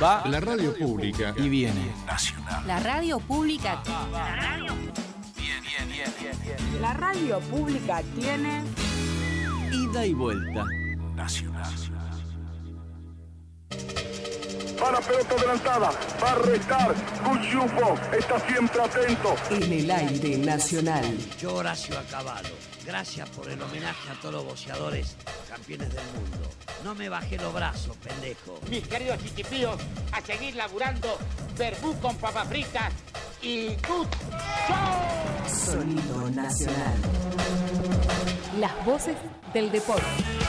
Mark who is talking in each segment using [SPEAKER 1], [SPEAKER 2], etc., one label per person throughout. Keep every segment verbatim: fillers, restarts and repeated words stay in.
[SPEAKER 1] Va
[SPEAKER 2] la radio pública
[SPEAKER 1] y viene.
[SPEAKER 3] Nacional.
[SPEAKER 4] La radio pública.
[SPEAKER 3] La radio. Bien, bien, bien, bien, bien.
[SPEAKER 5] La radio pública tiene
[SPEAKER 1] Ida y vuelta.
[SPEAKER 3] Nacional.
[SPEAKER 6] Para pelota adelantada, va a restar, Cuchufo está siempre atento.
[SPEAKER 5] En el aire nacional.
[SPEAKER 7] Yo, Horacio Acabado, gracias por el homenaje a todos los boxeadores campeones del mundo. No me bajé los brazos, pendejo.
[SPEAKER 8] Mis queridos chiquipíos, a seguir laburando, verbú con papas fritas y good show.
[SPEAKER 5] Sonido nacional. Las voces del deporte.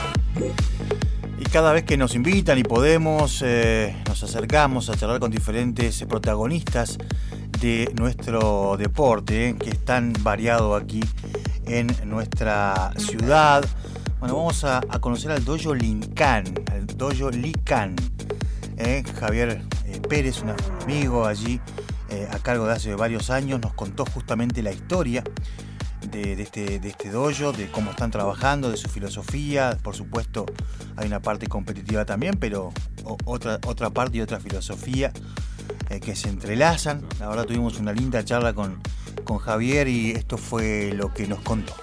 [SPEAKER 9] Y cada vez que nos invitan y podemos, eh, nos acercamos a charlar con diferentes protagonistas de nuestro deporte, eh, que es tan variado aquí en nuestra ciudad. Bueno, vamos a, a conocer al Dojo Lincán, al Dojo Lincán. Eh, Javier eh, Pérez, un amigo allí eh, a cargo de hace varios años, nos contó justamente la historia De, de, este, de este dojo, de cómo están trabajando, de su filosofía. Por supuesto hay una parte competitiva también, pero o, otra, otra parte y otra filosofía eh, que se entrelazan. La verdad tuvimos una linda charla con, con Javier y esto fue lo que nos contó.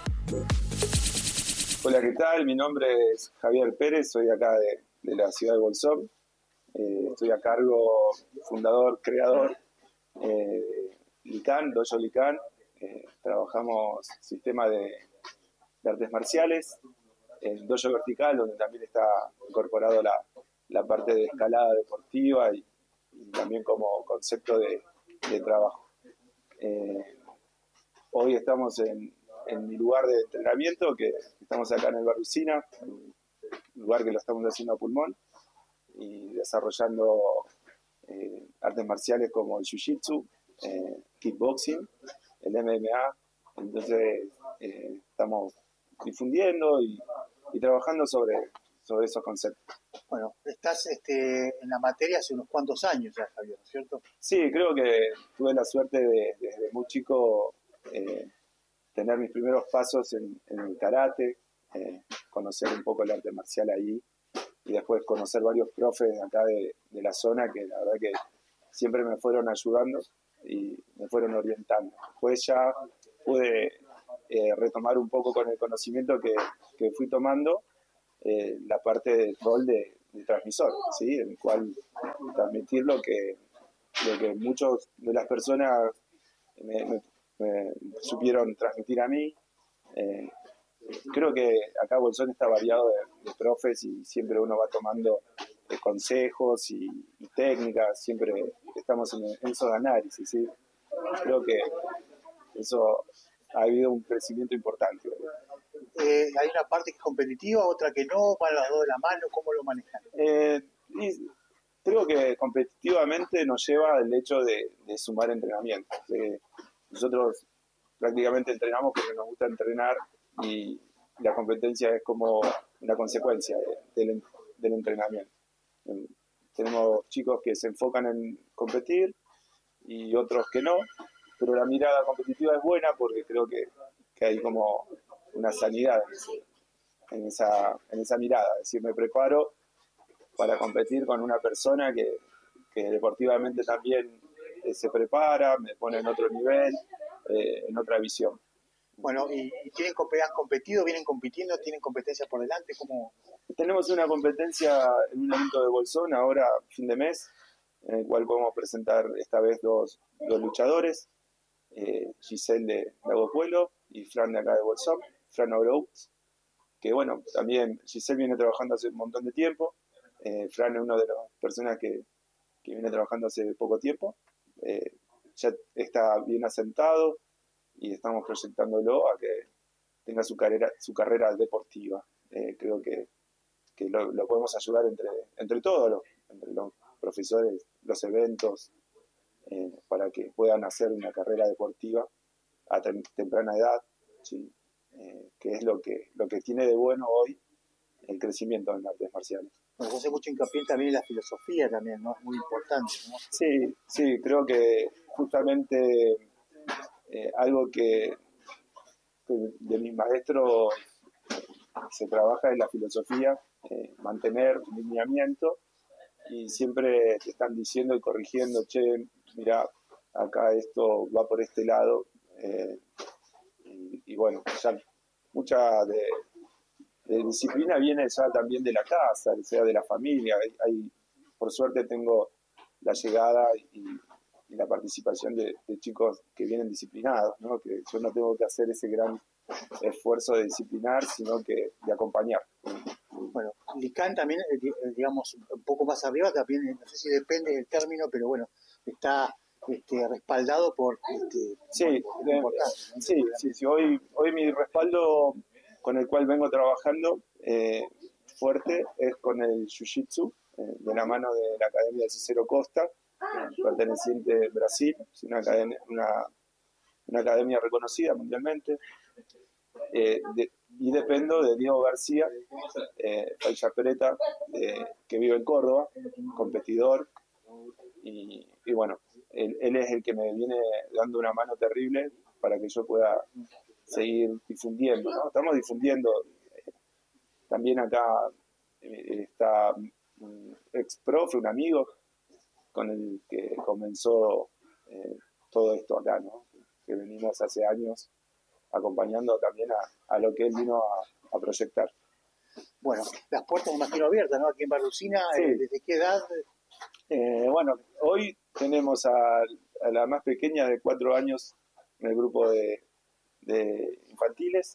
[SPEAKER 10] Hola, ¿qué tal? Mi nombre es Javier Pérez, soy acá de, de la ciudad de Bolsón. Eh, estoy a cargo, fundador, creador eh, de Lincán, Dojo Lincán. Eh, trabajamos sistema de, de artes marciales, el dojo vertical, donde también está incorporado la, la parte de escalada deportiva y, y también como concepto de, de trabajo. Eh, hoy estamos en, en mi lugar de entrenamiento, que estamos acá en el barrio Usina, un lugar que lo estamos haciendo a pulmón y desarrollando eh, artes marciales como el jiu-jitsu, eh, kickboxing, el M M A. Entonces eh, estamos difundiendo y, y trabajando sobre, sobre esos conceptos.
[SPEAKER 11] Bueno, estás este, en la materia hace unos cuantos años ya, Javier, ¿no es cierto?
[SPEAKER 10] Sí, creo que tuve la suerte de desde muy chico eh, tener mis primeros pasos en, en el karate, eh, conocer un poco el arte marcial ahí y después conocer varios profes de acá de, de la zona que la verdad que siempre me fueron ayudando y me fueron orientando. Después ya pude eh, retomar un poco con el conocimiento que, que fui tomando eh, la parte del rol de, de transmisor, ¿sí? En el cual transmitir lo que, lo que muchas de las personas me, me, me supieron transmitir a mí. Eh, creo que acá Bolsón está variado de, de profes y siempre uno va tomando de consejos y, y técnicas, siempre estamos en, en esos análisis, ¿sí? Creo que eso ha habido un crecimiento importante.
[SPEAKER 11] Eh, ¿Hay una parte que es competitiva, otra que no? ¿Van las dos de la mano? ¿Cómo lo manejan?
[SPEAKER 10] Eh, y creo que competitivamente nos lleva el hecho de, de sumar entrenamiento. Eh, nosotros prácticamente entrenamos porque nos gusta entrenar y la competencia es como una consecuencia de, del, del entrenamiento. Tenemos chicos que se enfocan en competir y otros que no, pero la mirada competitiva es buena porque creo que, que hay como una sanidad en esa, en esa mirada. Es decir, me preparo para competir con una persona que, que deportivamente también eh, se prepara, me pone en otro nivel, eh, en otra visión.
[SPEAKER 11] Bueno, ¿y, y tienen, han competido, vienen compitiendo, tienen competencias por delante? ¿Cómo?
[SPEAKER 10] Tenemos una competencia en un evento de Bolsón ahora, fin de mes, en el cual podemos presentar esta vez dos, dos luchadores, eh, Giselle de, de Agopuelo y Fran de acá de Bolsón, Fran Oroux, que bueno, también Giselle viene trabajando hace un montón de tiempo, eh, Fran es una de las personas que, que viene trabajando hace poco tiempo, eh, ya está bien asentado y estamos proyectándolo a que tenga su carrera, su carrera deportiva. Eh, creo que que lo, lo podemos ayudar entre, entre todos, los, entre los profesores, los eventos, eh, para que puedan hacer una carrera deportiva a tem- temprana edad, ¿sí? eh, que es lo que, lo que tiene de bueno hoy el crecimiento en artes marciales.
[SPEAKER 11] Nos hace mucho hincapié también en la filosofía también, ¿no? Es muy importante, ¿no?
[SPEAKER 10] Sí, sí, creo que justamente eh, algo que, que de mis maestros se trabaja en la filosofía, eh, mantener un lineamiento y siempre te están diciendo y corrigiendo, che, mirá, acá esto va por este lado, eh, y, y bueno, ya mucha de, de disciplina viene ya también de la casa, o sea, de la familia. Hay, hay, por suerte tengo la llegada y, y la participación de, de chicos que vienen disciplinados, ¿no? Que yo no tengo que hacer ese gran esfuerzo de disciplinar, sino que de acompañar.
[SPEAKER 11] Bueno, Licán también, digamos, un poco más arriba, también, no sé si depende del término, pero bueno, está este, respaldado por... Este,
[SPEAKER 10] sí,
[SPEAKER 11] por,
[SPEAKER 10] de,
[SPEAKER 11] ¿no?
[SPEAKER 10] sí, sí, sí, hoy, hoy mi respaldo con el cual vengo trabajando eh, fuerte es con el Jiu-Jitsu, eh, de la mano de la Academia de Cicero Costa, perteneciente a Brasil, es una academia, una, una academia reconocida mundialmente, eh, de, y dependo de Diego García, eh, Faixa Pereta, eh, que vive en Córdoba, competidor, y, y bueno, él, él es el que me viene dando una mano terrible para que yo pueda seguir difundiendo, ¿no? Estamos difundiendo, eh, también acá eh, está un ex profe, un amigo, con el que comenzó eh, todo esto acá, ¿no? Que venimos hace años acompañando también a, a lo que él vino a, a proyectar.
[SPEAKER 11] Bueno, las puertas me imagino abiertas, ¿no? Aquí en Barlucina, sí. eh, ¿desde qué edad?
[SPEAKER 10] Eh, bueno, hoy tenemos a, a la más pequeña de cuatro años en el grupo de, de infantiles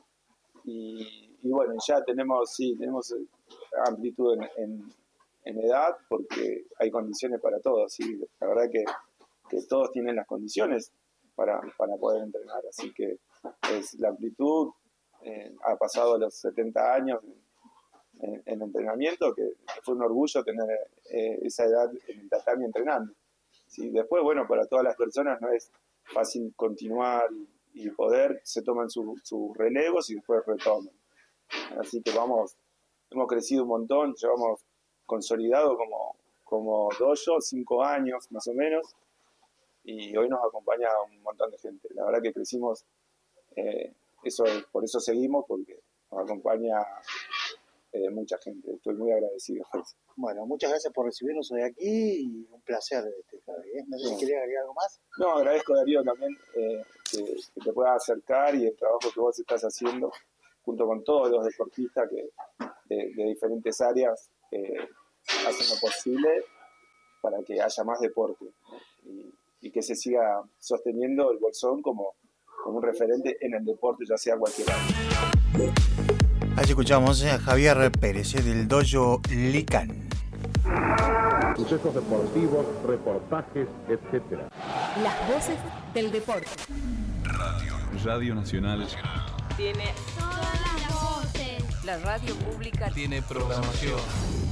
[SPEAKER 10] y, y bueno, ya tenemos, sí, tenemos amplitud en, en, en edad porque hay condiciones para todos, ¿sí? La verdad que, que todos tienen las condiciones para, para poder entrenar, así que es la amplitud, eh, ha pasado los setenta años en, en entrenamiento, que, que fue un orgullo tener eh, esa edad en el tatami entrenando. ¿Sí? Después, bueno, para todas las personas no es fácil continuar y, y poder, se toman sus su relevos y después retoman. Así que vamos, hemos crecido un montón, llevamos consolidado como, como dojo, cinco años más o menos, y hoy nos acompaña un montón de gente. La verdad que crecimos, eh, eso es, por eso seguimos, porque nos acompaña eh, mucha gente. Estoy muy agradecido.
[SPEAKER 11] Bueno, muchas gracias por recibirnos hoy aquí y un placer. Este, ¿eh? No sé si quería agregar algo más.
[SPEAKER 10] No, agradezco, Darío, también eh, que, que te puedas acercar y el trabajo que vos estás haciendo junto con todos los deportistas que, de, de diferentes áreas que hacen lo posible para que haya más deporte, ¿no? y, y que se siga sosteniendo el Bolsón como, como un referente en el deporte, ya sea cualquier área.
[SPEAKER 9] Allí escuchamos a Javier Pérez, del dojo Licán.
[SPEAKER 2] Sucesos deportivos, reportajes, etcétera.
[SPEAKER 5] Las voces del deporte.
[SPEAKER 4] Radio. Radio Nacional.
[SPEAKER 5] Tiene
[SPEAKER 12] todas las voces.
[SPEAKER 5] La radio pública
[SPEAKER 4] tiene programación.